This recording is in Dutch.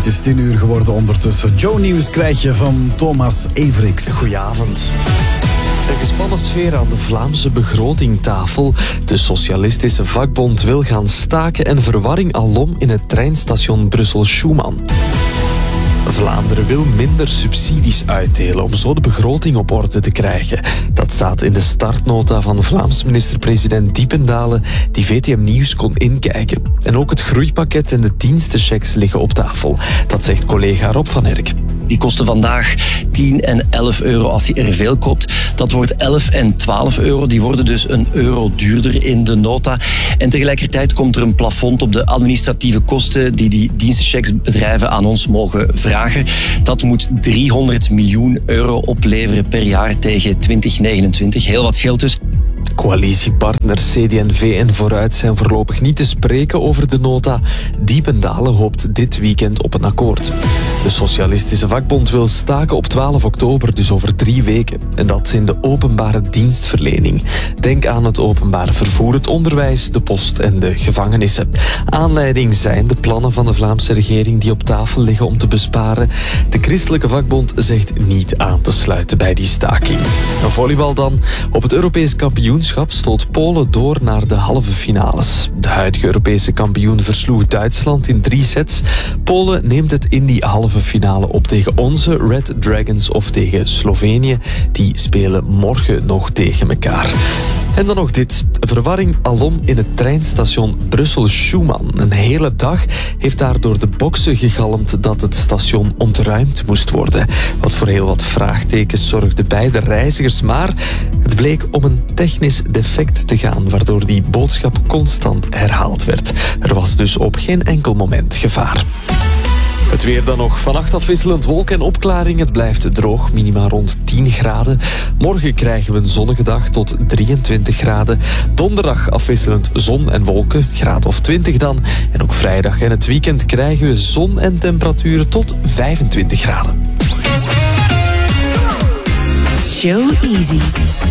Het is 10 uur geworden ondertussen. Joe Nieuws krijg je van Thomas Everiks. Goedenavond. De gespannen sfeer aan de Vlaamse begrotingtafel. De Socialistische Vakbond wil gaan staken en verwarring alom in het treinstation Brussel-Schuman. Vlaanderen wil minder subsidies uitdelen om zo de begroting op orde te krijgen. Dat staat in de startnota van Vlaams minister-president Diependalen, die VTM Nieuws kon inkijken. En ook het groeipakket en de dienstenchecks liggen op tafel. Dat zegt collega Rob van Erk. Die kosten vandaag 10 en 11 euro als je er veel koopt. Dat wordt 11 en 12 euro. Die worden dus €1 duurder in de nota. En tegelijkertijd komt er een plafond op de administratieve kosten die dienstenchecksbedrijven aan ons mogen vragen. Dat moet €300 miljoen opleveren per jaar tegen 2029. Heel wat geld dus. Coalitiepartners CD&V en Vooruit zijn voorlopig niet te spreken over de nota. Diependalen hoopt dit weekend op een akkoord. De Socialistische Vakbond wil staken op 12 oktober, dus over 3 weken. En dat in de openbare dienstverlening. Denk aan het openbare vervoer, het onderwijs, de post en de gevangenissen. Aanleiding zijn de plannen van de Vlaamse regering die op tafel liggen om te besparen. De Christelijke Vakbond zegt niet aan te sluiten bij die staking. Volleybal dan. Op het Europees kampioenschap stoot Polen door naar de halve finales. De huidige Europese kampioen versloeg Duitsland in 3 sets. Polen neemt het in die halve finale op tegen onze Red Dragons of tegen Slovenië. Die spelen morgen nog tegen elkaar. En dan nog dit. Verwarring alom in het treinstation Brussel-Schuman. Een hele dag heeft daar door de boksen gegalmd dat het station ontruimd moest worden. Wat voor heel wat vraagtekens zorgde bij de reizigers. Maar het bleek om een technisch defect te gaan, waardoor die boodschap constant herhaald werd. Er was dus op geen enkel moment gevaar. Het weer dan nog. Vannacht afwisselend wolken en opklaring. Het blijft droog, minima rond 10 graden. Morgen krijgen we een zonnige dag tot 23 graden. Donderdag afwisselend zon en wolken, graad of 20 dan. En ook vrijdag en het weekend krijgen we zon en temperaturen tot 25 graden. Joe Easy.